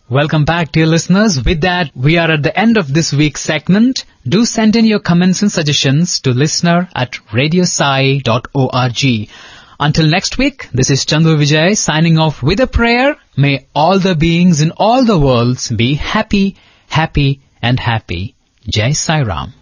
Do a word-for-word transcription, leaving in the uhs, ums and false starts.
Welcome back, dear listeners. With that, we are at the end of this week's segment. Do send in your comments and suggestions to listener at radio sai dot org. Until next week, this is Chandru Vijay signing off with a prayer. May all the beings in all the worlds be happy, happy and happy. Jai Sai Ram.